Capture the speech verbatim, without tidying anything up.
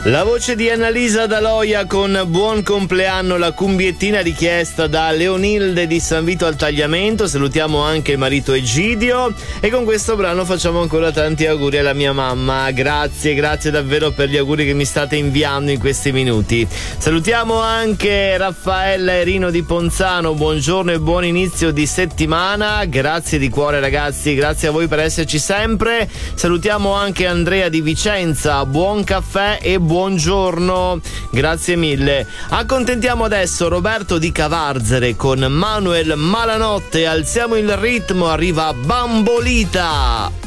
La voce di Annalisa Daloia con Buon compleanno, la cumbiettina richiesta da Leonilde di San Vito al Tagliamento. Salutiamo anche il marito Egidio e con questo brano facciamo ancora tanti auguri alla mia mamma. Grazie, grazie davvero per gli auguri che mi state inviando in questi minuti. Salutiamo anche Raffaella e Rino di Ponzano, buongiorno e buon inizio di settimana. Grazie di cuore ragazzi, grazie a voi per esserci sempre. Salutiamo anche Andrea di Vicenza, buon caffè e buon Buongiorno, grazie mille. Accontentiamo adesso Roberto di Cavarzere con Manuel Malanotte. Alziamo il ritmo, arriva Bambolita.